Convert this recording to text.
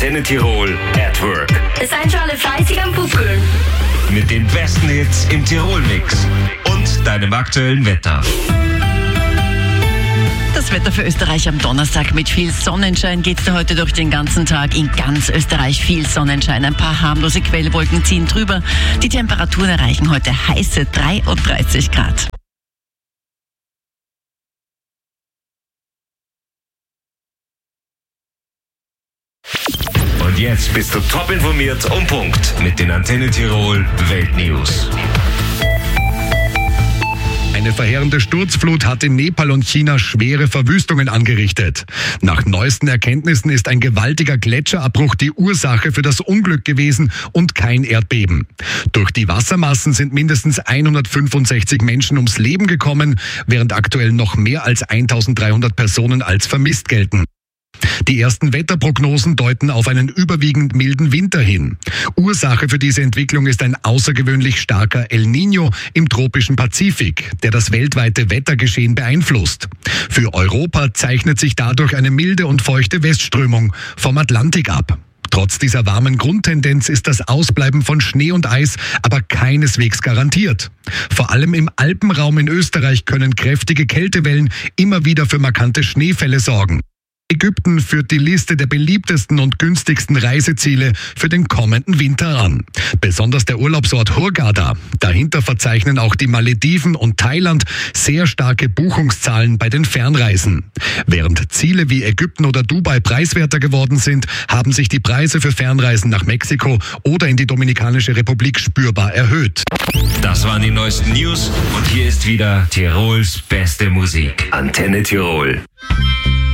Antenne Tirol at Work. Seid schon alle fleißig am Pupkeln. Mit den besten Hits im Tirol-Mix und deinem aktuellen Wetter. Das Wetter für Österreich am Donnerstag mit viel Sonnenschein geht es heute durch den ganzen Tag. In ganz Österreich viel Sonnenschein. Ein paar harmlose Quellwolken ziehen drüber. Die Temperaturen erreichen heute heiße 33 Grad. Und jetzt bist du top informiert und Punkt mit den Antenne Tirol Weltnews. Eine verheerende Sturzflut hat in Nepal und China schwere Verwüstungen angerichtet. Nach neuesten Erkenntnissen ist ein gewaltiger Gletscherabbruch die Ursache für das Unglück gewesen und kein Erdbeben. Durch die Wassermassen sind mindestens 165 Menschen ums Leben gekommen, während aktuell noch mehr als 1300 Personen als vermisst gelten. Die ersten Wetterprognosen deuten auf einen überwiegend milden Winter hin. Ursache für diese Entwicklung ist ein außergewöhnlich starker El Niño im tropischen Pazifik, der das weltweite Wettergeschehen beeinflusst. Für Europa zeichnet sich dadurch eine milde und feuchte Westströmung vom Atlantik ab. Trotz dieser warmen Grundtendenz ist das Ausbleiben von Schnee und Eis aber keineswegs garantiert. Vor allem im Alpenraum in Österreich können kräftige Kältewellen immer wieder für markante Schneefälle sorgen. Ägypten führt die Liste der beliebtesten und günstigsten Reiseziele für den kommenden Winter an. Besonders der Urlaubsort Hurghada. Dahinter verzeichnen auch die Malediven und Thailand sehr starke Buchungszahlen bei den Fernreisen. Während Ziele wie Ägypten oder Dubai preiswerter geworden sind, haben sich die Preise für Fernreisen nach Mexiko oder in die Dominikanische Republik spürbar erhöht. Das waren die neuesten News und hier ist wieder Tirols beste Musik. Antenne Tirol.